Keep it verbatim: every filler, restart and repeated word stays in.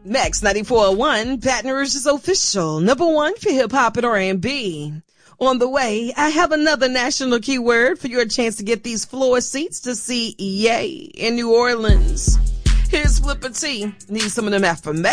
Max ninety-four point one, Baton Rouge's official number one for hip-hop and R and B. On the way, I have another national keyword for your chance to get these floor seats to see Ye in New Orleans. Here's Flipper T. Need some of them affirmations.